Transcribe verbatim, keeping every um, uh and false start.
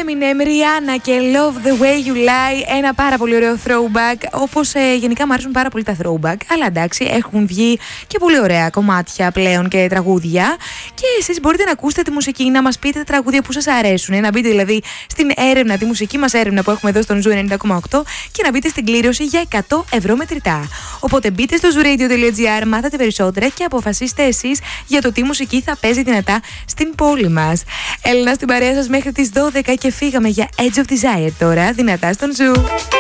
Eminem, Rihanna και Love the Way You Lie. Ένα πάρα πολύ ωραίο throwback. Όπως ε, γενικά μου αρέσουν πάρα πολύ τα throwback. Αλλά εντάξει, έχουν βγει και πολύ ωραία κομμάτια πλέον και τραγούδια. Και εσείς μπορείτε να ακούσετε τη μουσική, να μας πείτε τα τραγούδια που σας αρέσουν. Να μπείτε δηλαδή στην έρευνα, τη μουσική μας έρευνα που έχουμε εδώ στον Ζου ενενήντα κόμμα οκτώ και να μπείτε στην κλήρωση για εκατό ευρώ μετρητά. Οπότε μπείτε στο zuradio τελεία gr, μάθατε περισσότερα και αποφασίστε εσείς για το τι μουσική θα παίζει δυνατά στην πόλη μας. Έλληνα στην παρέα σας μέχρι τις δώδεκα και φύγαμε για Edge of Desire τώρα, δυνατά στον Ζου.